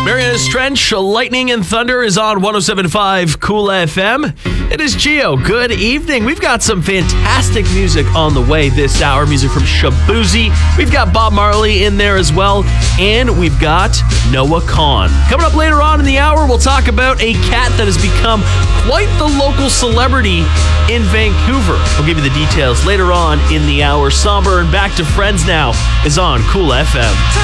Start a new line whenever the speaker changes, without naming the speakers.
Marianas Trench, Lightning and Thunder is on 107.5 Cool FM. It is Gio. Good evening. We've got some fantastic music on the way this hour. Music from Shaboozey. We've got Bob Marley in there as well. And we've got Noah Kahan. Coming up later on in the hour, we'll talk about a cat that has become quite the local celebrity in Vancouver. We'll give you the details later on in the hour. Somber and Back to Friends now is on Cool FM.